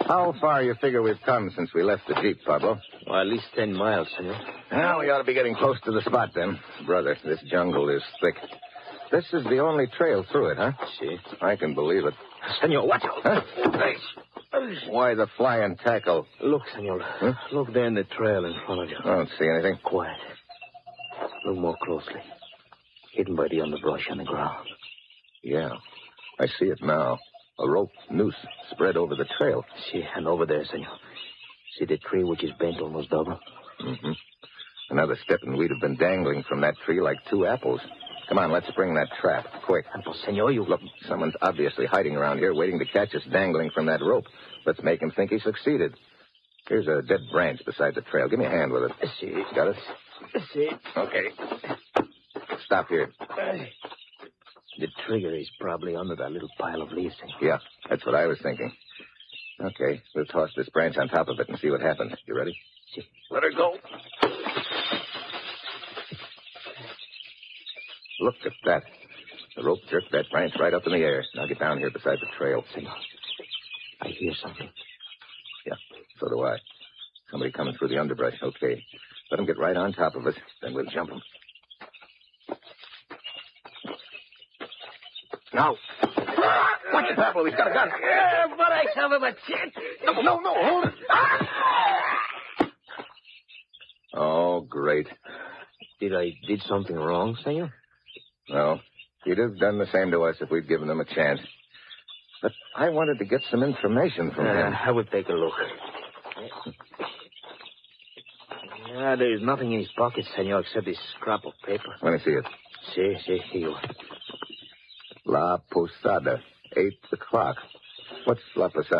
How far you figure we've come since we left the Jeep, Pablo? Well, at least 10 miles, senor. Well, we ought to be getting close to the spot, then. Brother, this jungle is thick. This is the only trail through it, huh? Si. I can believe it. Senor, watch out. Huh? Hey. Why the flying tackle? Look, senor. Huh? Look there in the trail in front of you. I don't see anything. Quiet. Look more closely. Hidden by the underbrush on the ground. Yeah, I see it now. A rope noose spread over the trail. Si, and over there, senor. See the tree which is bent almost double? Mm-hmm. Another step and we'd have been dangling from that tree like 2 apples. Come on, let's spring that trap, quick. But, senor, you... Look, someone's obviously hiding around here, waiting to catch us dangling from that rope. Let's make him think he succeeded. Here's a dead branch beside the trail. Give me a hand with it. Si. Got it? Si. Okay. Stop here. The trigger is probably under that little pile of leaves, senor. Yeah, that's what I was thinking. Okay, we'll toss this branch on top of it and see what happens. You ready? Si. Let her go. Look at that. The rope jerked that branch right up in the air. Now get down here beside the trail. Senor, I hear something. Yeah, so do I. Somebody coming through the underbrush. Okay. Let him get right on top of us, then we'll jump him. Now. Watch it, Pablo. He's got a gun. But I son of a shit. No, hold it. Oh, great. Did I did something wrong, senor? No, he'd have done the same to us if we'd given him a chance. But I wanted to get some information from him. I will take a look. There's nothing in his pocket, senor, except this scrap of paper. Let me see it. Si, here you are. La Posada, 8 o'clock. What's La Posada?